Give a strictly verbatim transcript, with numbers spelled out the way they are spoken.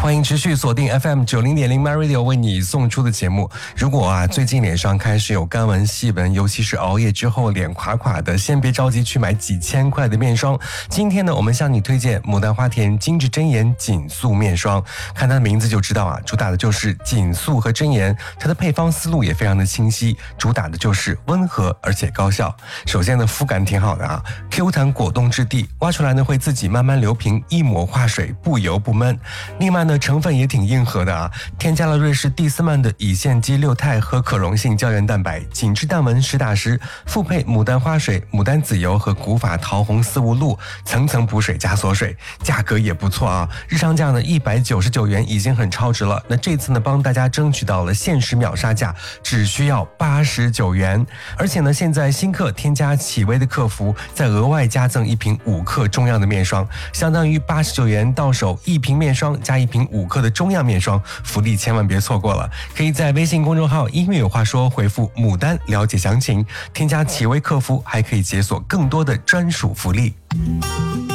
欢迎持续锁定 F M 九零点零 My Radio 为你送出的节目。如果啊最近脸上开始有干纹细纹，尤其是熬夜之后脸垮垮的，先别着急去买几千块的面霜。今天呢，我们向你推荐牡丹花田精致真颜紧素面霜。看它的名字就知道啊，主打的就是紧素和真颜，它的配方思路也非常的清晰，主打的就是温和而且高效。首先呢，肤感挺好的啊 ，Q 弹果冻质地，挖出来呢会自己慢慢流平，一抹化水，不油不闷。另外呢，成分也挺硬核的啊，添加了瑞士蒂斯曼的乙酰基六肽和可溶性胶原蛋白，紧致淡纹实打实，复配牡丹花水、牡丹籽油和古法桃红丝无露，层层补水加锁水，价格也不错啊，日常价呢一百九十九元已经很超值了。那这次呢，帮大家争取到了限时秒杀价，只需要八十九元。而且呢，现在新客添加启薇的客服，再额外加赠一瓶五克中样的面霜，相当于八十九元到手，一瓶面霜加一瓶五克的中样面霜，福利千万别错过了。可以在微信公众号音乐有话说回复牡丹了解详情，添加启薇客服还可以解锁更多的专属福利。